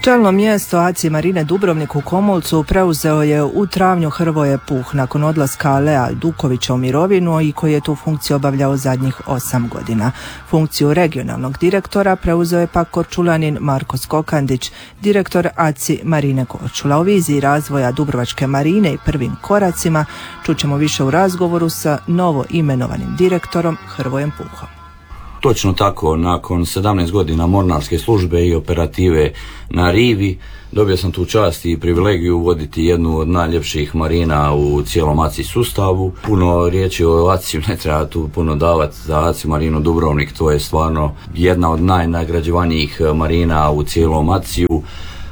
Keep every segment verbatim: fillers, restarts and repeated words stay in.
Čelno mjesto A C I Marine Dubrovnik u Komolcu preuzeo je u travnju Hrvoje Puh nakon odlaska Lea Dukovića u mirovinu i koji je tu funkciju obavljao zadnjih osam godina. Funkciju regionalnog direktora preuzeo je pak Korčulanin Marko Skokandić, direktor A C I Marine Korčula. O viziji razvoja Dubrovačke marine i prvim koracima čućemo više u razgovoru sa novo imenovanim direktorom Hrvojem Puhom. Točno tako, nakon sedamnaest godina mornarske službe i operative na rivi, dobio sam tu čast i privilegiju voditi jednu od najljepših marina u cijelom A C I sustavu. Puno riječi o A C I ne treba tu puno davati za A C I Marinu Dubrovnik, to je stvarno jedna od najnagrađivanijih marina u cijelom A C I-u.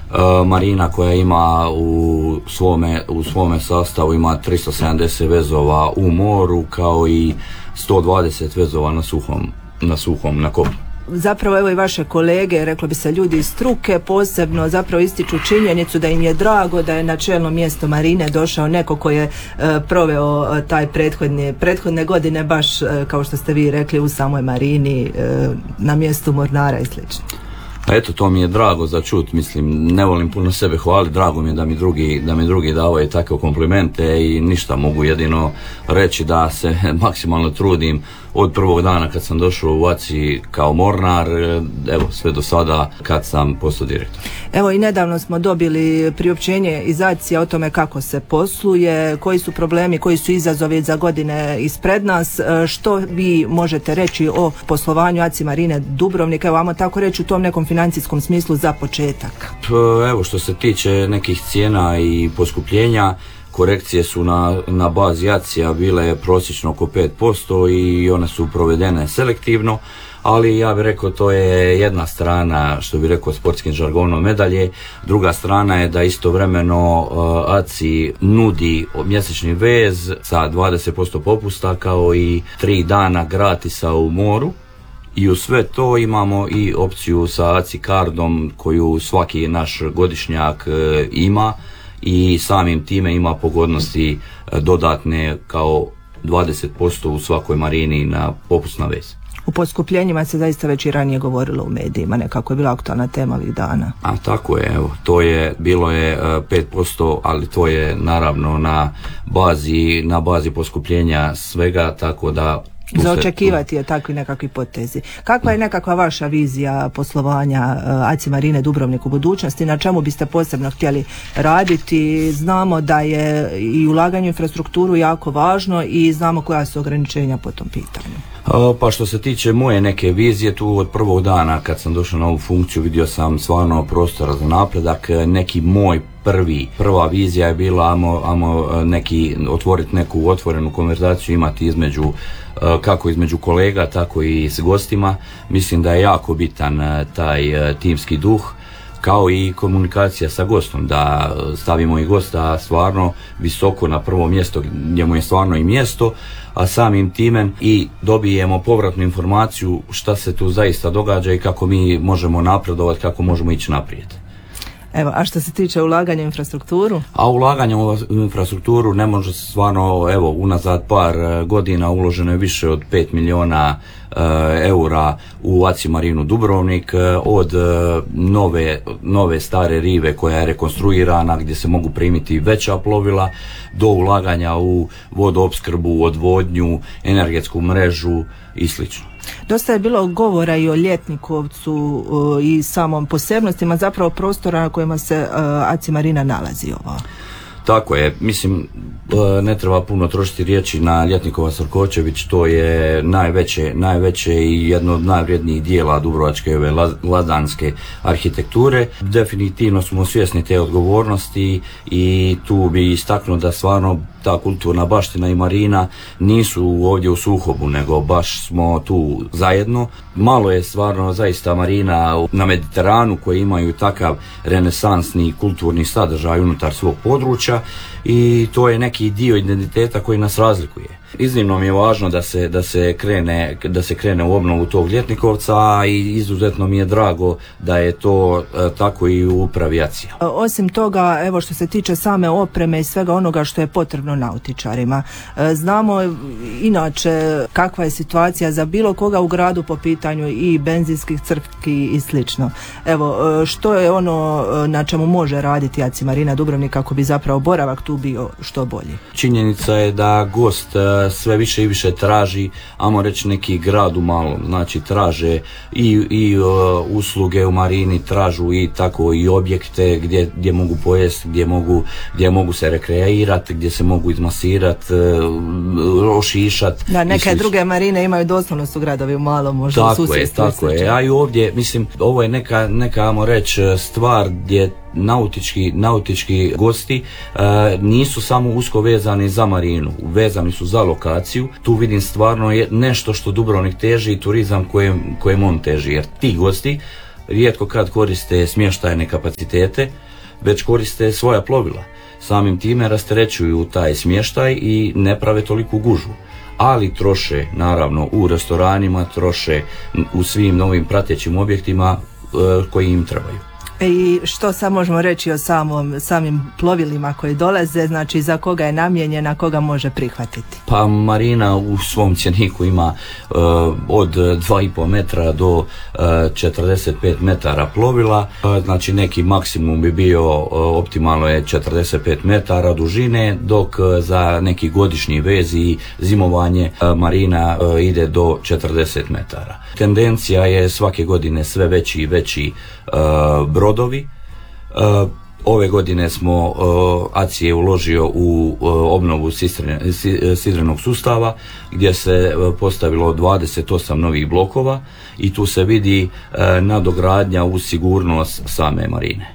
Marina koja ima u svome, u svome sastavu ima tristo sedamdeset vezova u moru, kao i sto dvadeset vezova na suhom na suhom, na kopnu. Zapravo evo i vaše kolege, reklo bi se ljudi iz struke, posebno zapravo ističu činjenicu da im je drago da je na čelno mjesto marine došao neko ko je e, proveo e, taj prethodne, prethodne godine baš e, kao što ste vi rekli u samoj marini e, na mjestu mornara i slično. A eto, to mi je drago za čut, mislim, ne volim puno sebe hvaliti, drago mi je da mi drugi, da mi drugi davaju takve komplimente i ništa, mogu jedino reći da se maksimalno trudim od prvog dana kad sam došao u A C I kao mornar, evo sve do sada kad sam postao direktor. Evo i nedavno smo dobili priopćenje iz A C I o tome kako se posluje, koji su problemi, koji su izazovi za godine ispred nas. Što vi možete reći o poslovanju A C I Marine Dubrovnik, evo vamo tako reći u tom nekom financijskom smislu za početak? Evo, što se tiče nekih cijena i poskupljenja, korekcije su na, na bazi A C I-a bile prosječno oko pet posto i one su provedene selektivno, ali ja bih rekao to je jedna strana, što bih rekao sportskim žargonom, medalje. Druga strana je da istovremeno uh, A C I nudi mjesečni vez sa dvadeset posto popusta kao i tri dana gratisa u moru. I u sve to imamo i opciju sa A C I kardom koju svaki naš godišnjak uh, ima i samim time ima pogodnosti uh, dodatne kao dvadeset posto u svakoj marini na popust na vez. U poskupljenjima se zaista već i ranije govorilo u medijima, nekako je bila aktualna tema ovih dana. A tako je, evo, to je, bilo je uh, pet posto, ali to je naravno na bazi, na bazi poskupljenja svega, tako da za očekivati je takvi nekakvi potezi. Kakva je nekakva vaša vizija poslovanja A C I Marine Dubrovnik u budućnosti? Na čemu biste posebno htjeli raditi? Znamo da je i ulaganje u infrastrukturu jako važno i znamo koja su ograničenja po tom pitanju. Pa što se tiče moje neke vizije, tu od prvog dana kad sam došao na ovu funkciju vidio sam stvarno prostora za napredak. Neki moj prvi, prva vizija je bila amo, amo neki, otvoriti neku otvorenu konverzaciju, imati između, kako između kolega, tako i s gostima. Mislim da je jako bitan taj timski duh, kao i komunikacija sa gostom, da stavimo i gosta stvarno visoko na prvo mjesto gdje mu je stvarno i mjesto, a samim time i dobijemo povratnu informaciju šta se tu zaista događa i kako mi možemo napredovati, kako možemo ići naprijed. Evo, a što se tiče ulaganja u infrastrukturu? A ulaganja u infrastrukturu ne može stvarno, evo, unazad par godina uloženo je više od pet milijuna uh, eura u A C I Marinu Dubrovnik, uh, od uh, nove, nove stare rive koja je rekonstruirana gdje se mogu primiti veća plovila, do ulaganja u vodoopskrbu, odvodnju, energetsku mrežu i slično. Dosta je bilo govora i o Ljetnikovcu uh, i samom posebnostima zapravo prostora na kojima se uh, A C I Marina nalazi ovo. Tako je, mislim, ne treba puno trošiti riječi na Ljetnikovac Rkočević, to je najveće, najveće i jedno od najvrijednijih dijela dubrovačke ove ladanske arhitekture. Definitivno smo svjesni te odgovornosti i tu bi istaknuo da stvarno ta kulturna baština i marina nisu ovdje u sukobu, nego baš smo tu zajedno. Malo je stvarno zaista marina na Mediteranu koji imaju takav renesansni kulturni sadržaj unutar svog područja i to je neki dio identiteta koji nas razlikuje. Iznimno mi je važno da se, da se krene, da se krene u obnovu tog Ljetnikovca, a i izuzetno mi je drago da je to e, tako i u upravi A C I A. Osim toga, evo što se tiče same opreme i svega onoga što je potrebno nautičarima, e, znamo inače kakva je situacija za bilo koga u gradu po pitanju i benzinskih crpki i slično. Evo, e, što je ono na čemu može raditi A C I Marina Dubrovnik kako bi zapravo boravak tu bio što bolji? Činjenica je da gost sve više i više traži, ajmo reći, neki grad u malom, znači traže i, i uh, usluge u marini, tražu i tako i objekte gdje, gdje mogu pojesti, gdje mogu, gdje mogu se rekreirati, gdje se mogu izmasirati, uh, ošišati. Da, neke druge marine imaju doslovno su gradovi u malom, možda tako u susjedstvu. Tako je, tako je. A i ovdje, mislim, ovo je neka, neka ajmo reći, stvar gdje nautički, nautički gosti e, nisu samo usko vezani za marinu, vezani su za lokaciju. Tu vidim stvarno je nešto što Dubrovnik teži i turizam kojem, kojem on teži, jer ti gosti rijetko kad koriste smještajne kapacitete, već koriste svoja plovila. Samim time rasterećuju taj smještaj i ne prave toliku gužvu, ali troše naravno u restoranima, troše u svim novim pratećim objektima e, koji im trebaju. I što sad možemo reći o samom, samim plovilima koji dolaze, znači za koga je namijenjena, koga može prihvatiti? Pa marina u svom cjeniku ima uh, od dva i pol metra do uh, četrdeset pet metara plovila, uh, znači neki maksimum bi bio uh, optimalno je četrdeset pet metara dužine, dok uh, za neki godišnji vez i zimovanje uh, marina uh, ide do četrdeset metara. Tendencija je svake godine sve veći i veći uh, brodovi. Uh, ove godine smo uh, A C I je uložio u uh, obnovu sidrenog sustava gdje se uh, postavilo dvadeset osam novih blokova i tu se vidi uh, nadogradnja u sigurnost same marine.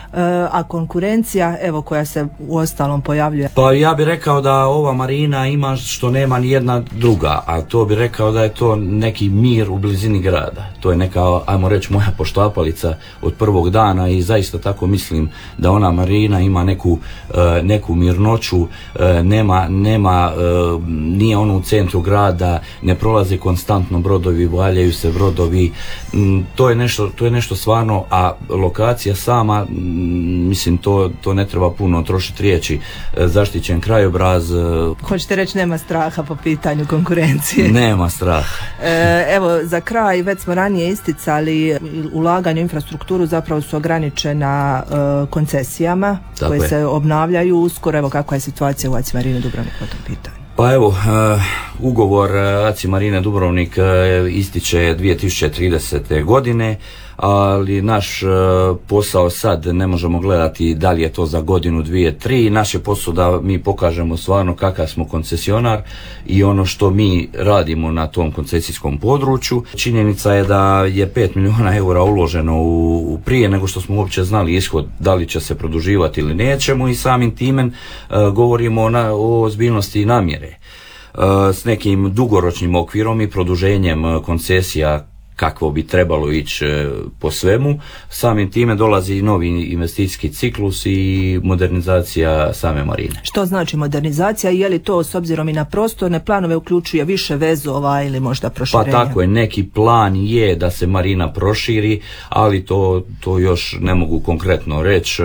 A konkurencija, evo, koja se u ostalom pojavljuje? Pa ja bih rekao da ova marina ima što nema ni jedna druga, a to bih rekao da je to neki mir u blizini grada. To je neka, ajmo reći, moja poštapalica od prvog dana i zaista tako mislim da ona marina ima neku, neku mirnoću, nema, nema, nije ono u centru grada, ne prolaze konstantno brodovi, valjaju se brodovi, to je nešto, to je nešto stvarno, a lokacija sama, mislim, to, to ne treba puno trošiti riječi, zaštićen krajobraz. Hoćete reći nema straha po pitanju konkurencije? Nema straha. E, evo, za kraj, već smo ranije isticali, ulaganje u infrastrukturu zapravo su ograničena e, koncesijama tako koje je. se obnavljaju uskoro. Evo, kakva je situacija u A C I Marine Dubrovnik po tom pitanju? Pa evo, uh, ugovor A C I Marine Dubrovnik uh, ističe dvije tisuće tridesete godine, ali naš uh, posao sad ne možemo gledati da li je to za godinu, dvije, tri. Naš je posao da mi pokažemo stvarno kakav smo koncesionar i ono što mi radimo na tom koncesijskom području. Činjenica je da je pet milijuna eura uloženo u, u prije nego što smo uopće znali ishod da li će se produživati ili nećemo i samim timen uh, govorimo na, o ozbiljnosti namjere. Uh, s nekim dugoročnim okvirom i produženjem uh, koncesija kakvo bi trebalo ići po svemu. Samim time dolazi i novi investicijski ciklus i modernizacija same marine. Što znači modernizacija? Je li to s obzirom i na prostorne planove uključuje više vezova ili možda proširenja? Pa tako je, neki plan je da se marina proširi, ali to, to još ne mogu konkretno reći.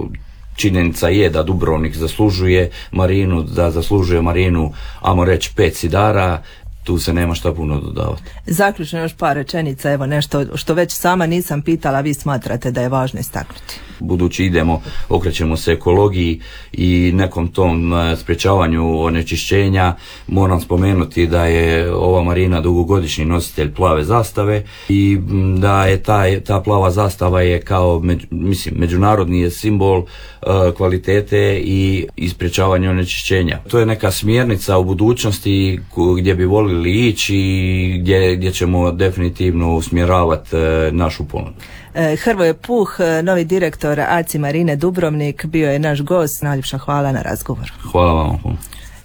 Činjenica je da Dubrovnik zaslužuje marinu, da zaslužuje marinu, ajmo reći, pet sidara. Tu se nema šta puno dodavati. Zaključno još par rečenica, evo nešto što već sama nisam pitala, vi smatrate da je važno istaknuti. Budući idemo, okrećemo se ekologiji i nekom tom sprječavanju onečišćenja, moram spomenuti da je ova marina dugogodišnji nositelj plave zastave i da je ta, ta plava zastava je kao među, mislim, međunarodni je simbol uh, kvalitete i, i sprječavanja onečišćenja. To je neka smjernica u budućnosti gdje bi volili ići i gdje, gdje ćemo definitivno usmjeravati uh, našu ponudu. Hrvoje Puh, novi direktor A C I Marine Dubrovnik, bio je naš gost. Najljepša hvala na razgovor. Hvala vam.